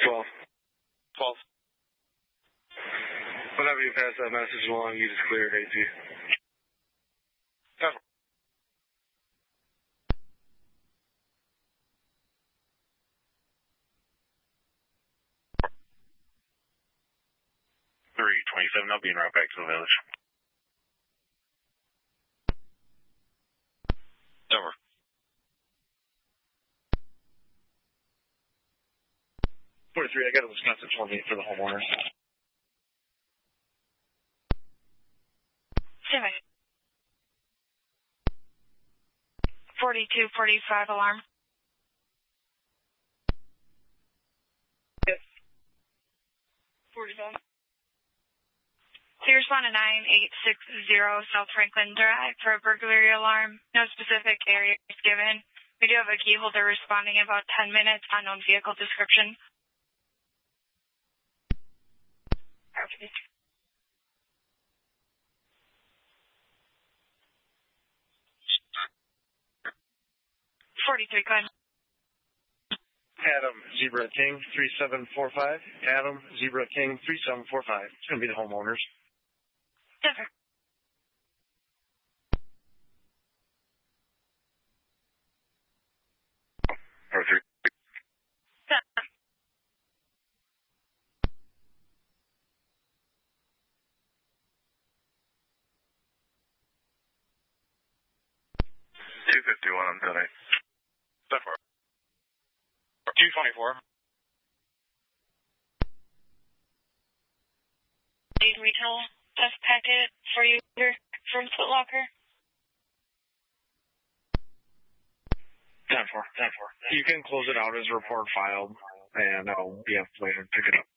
12. 12. Whenever you pass that message along, you just clear it, AG. 10-4. 327, I'll be en route back to the village. 10-4. 43, I got a Wisconsin 28 for the homeowners. 7. 4245 alarm. Yes. 45. Clear respond to 9860 South Franklin Drive for a burglary alarm. No specific area is given. We do have a key holder responding in about 10 minutes. Unknown vehicle description. Okay. 43, go ahead. Adam, Zebra King, 3745. Adam, Zebra King, 3745. It's going to be the homeowners. Denver. Or 3. 251 on tonight. 10-4. 224. Need retail test packet for you from Foot Locker. 10-4. 10-4. You can close it out as report filed, and I'll be able to later pick it up.